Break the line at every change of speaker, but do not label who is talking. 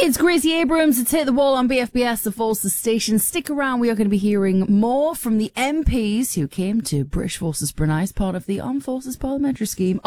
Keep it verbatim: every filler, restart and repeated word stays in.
It's Gracie Abrams. It's Hit the Wall on B F B S, the Forces station. Stick around. We are going to be hearing more from the M Ps who came to British Forces Brunei as part of the Armed Forces Parliamentary Scheme.